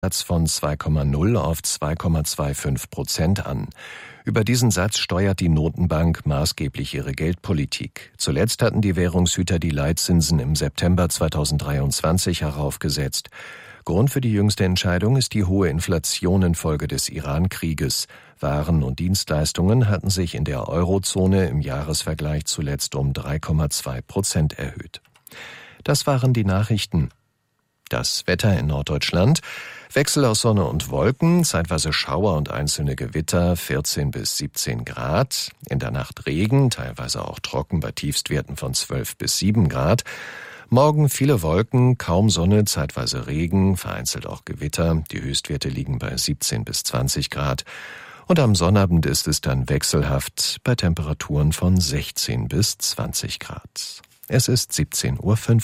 von 2,0 auf 2,25% an. Über diesen Satz steuert die Notenbank maßgeblich ihre Geldpolitik. Zuletzt hatten die Währungshüter die Leitzinsen im September 2023 heraufgesetzt. Grund für die jüngste Entscheidung ist die hohe Inflation infolge des Iran-Krieges. Waren und Dienstleistungen hatten sich in der Eurozone im Jahresvergleich zuletzt um 3,2% erhöht. Das waren die Nachrichten. Das Wetter in Norddeutschland: Wechsel aus Sonne und Wolken, zeitweise Schauer und einzelne Gewitter, 14 bis 17 Grad. In der Nacht Regen, teilweise auch trocken bei Tiefstwerten von 12 bis 7 Grad. Morgen viele Wolken, kaum Sonne, zeitweise Regen, vereinzelt auch Gewitter. Die Höchstwerte liegen bei 17 bis 20 Grad. Und am Sonnabend ist es dann wechselhaft bei Temperaturen von 16 bis 20 Grad. Es ist 17:05 Uhr.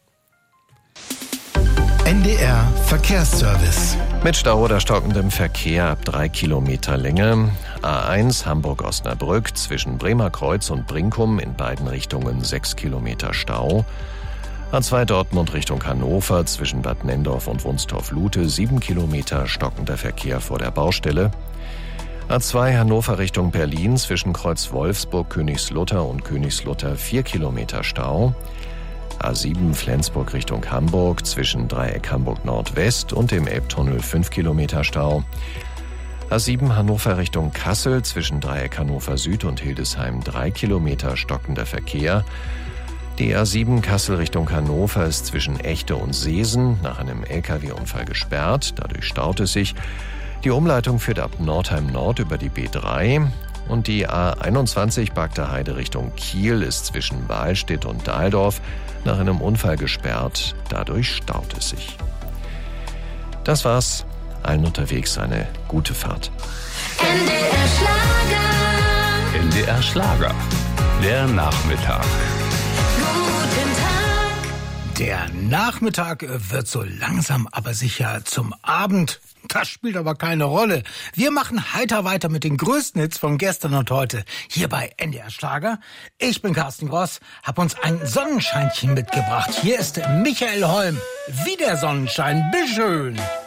NDR Verkehrsservice. Mit Stau oder stockendem Verkehr ab 3 Kilometer Länge. A1 Hamburg-Osnabrück zwischen Bremer Kreuz und Brinkum in beiden Richtungen 6 Kilometer Stau. A2 Dortmund Richtung Hannover zwischen Bad Nenndorf und Wunstorf-Lute 7 Kilometer stockender Verkehr vor der Baustelle. A2 Hannover Richtung Berlin zwischen Kreuz Wolfsburg, Königslutter und Königslutter 4 Kilometer Stau. A7 Flensburg Richtung Hamburg zwischen Dreieck Hamburg Nordwest und dem Elbtunnel 5 Kilometer Stau. A7 Hannover Richtung Kassel zwischen Dreieck Hannover Süd und Hildesheim 3 Kilometer stockender Verkehr. Die A7 Kassel Richtung Hannover ist zwischen Echte und Seesen nach einem LKW-Unfall gesperrt. Dadurch staut es sich. Die Umleitung führt ab Nordheim Nord über die B3. Und die A21 Bagder Heide Richtung Kiel ist zwischen Wahlstedt und Dahldorf nach einem Unfall gesperrt. Dadurch staut es sich. Das war's. Allen unterwegs eine gute Fahrt. NDR Schlager. NDR Schlager. Der Nachmittag. Guten Tag. Der Nachmittag wird so langsam aber sicher zum Abend. Das spielt aber keine Rolle. Wir machen heiter weiter mit den größten Hits von gestern und heute hier bei NDR Schlager. Ich bin Carsten Gross, hab uns ein Sonnenscheinchen mitgebracht. Hier ist Michael Holm. Wie der Sonnenschein, bitteschön.